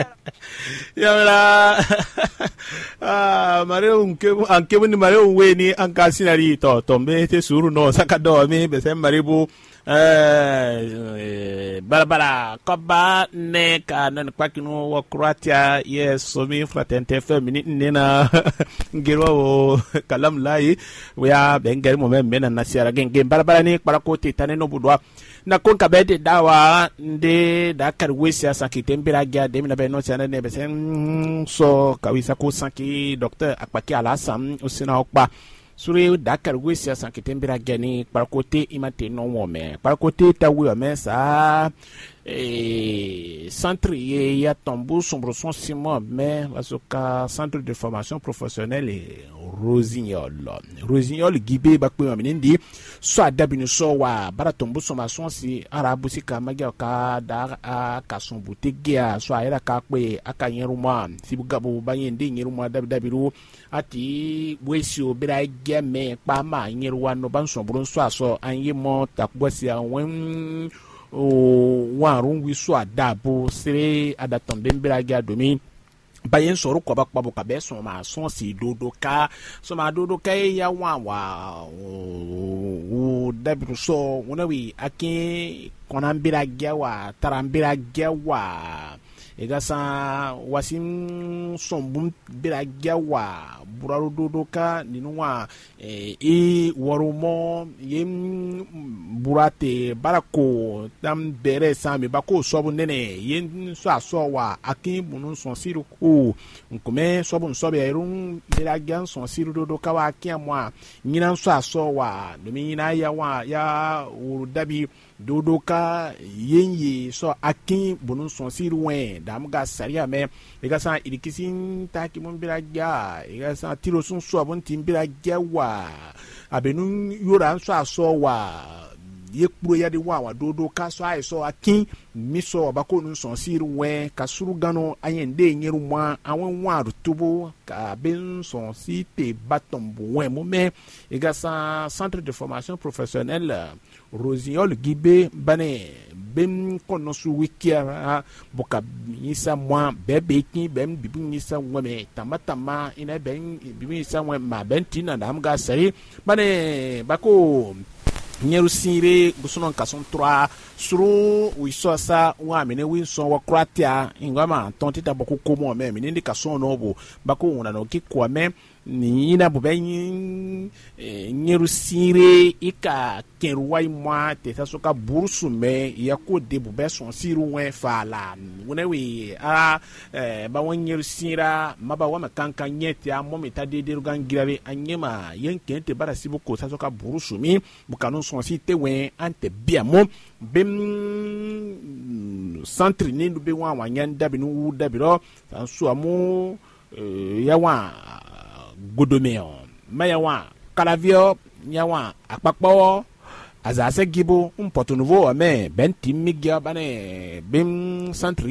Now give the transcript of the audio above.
Yamla mare unke anke ni mare unwe ni anka sinari to tombe te suru no sakado mi be sem maribu Barbara Koba ne ka non kwakino wa Croatia yes so mi fratente femini nena ngiro kalam lai we are bengal mo men na siara gen Barbara ni para ko titane no budwa na kon ka bede dawa nde da karwesi asa kitembira gya de na be no siana ne be sen so kawisa ko sanki docteur akpaki alasam osina okpa suri dakar wesi asa kitembira gani par côté imate non wome par côté tawi wome sa centre ya tombo sombro son simon mais basoka centre de formation professionnelle et Rosignol gibe bakwe wamendi so adabinu so wa bara tombo sommation si arabu si kamaga ka da ka sombuti gia so ayera ka kwe akanyeruma sibugabo banyende nyeruma dabiru ati wesi obira geme pa ma nyerwa no bansombro so aso anyemo takbosi anwen warun wiso adabo sire adatombe mbira ga domi bayen soro ko bakpa bo kabe so ma son si dodo ka ya wa dabiru so wonawi akin konambira ga wa tarambira ga wa egasa wasim sombum biragia wa buraru dodoka ninwa warumo yem burate barako dam bere sami bako sobu nene yen so aso wa akin bunun son siru ko nkome sobu sobe erun biragia son siru dodoka wa akin amwa nyina so aso wa domi nyina ya wa ya urudabi dodoka yenye so akin bunun son siru wen damga saria me egasa irikisin taki mumbira ja egasa tiro sun so abon timbira ja wa abenu yora so aso wa yekpuro ya de wa dodo ka so ai so akin miso bako nun son siru wen kasuru gano ayende nyeru mwa awon wa rutubo ka ben son site batombo wen mo me egasa centre de formation professionnelle Rosignol gibe bane bem kono su wikia boka yisa mwa bebe ki bem bibu yisa wame tamatama ina ben bibu yisa wame ma bentina na mga sari bane bako nyeru sire busunon kason 3 suru wisosa wa mene winson wa Croatia ingama tontita boko komo me mene kason nobo bako una no kikwa me ni ina bubenyi nyeru sire ika kenruwai mwa te sasoka burusu me yako de bubeson siru wen fala unewi ba wan nyeru sira maba wa makanka nyete a momita de derugan girare anyema yenkente bara sibuko sasoka burusu mi bukanu son site wen ante biamo bem centre ni be wa wanyanda binu dabiro sansu amu yawa godomeo mayawa kalavio nyawa akpakpo azase gibo un porto nouveau mais ben timmigia bane bem centre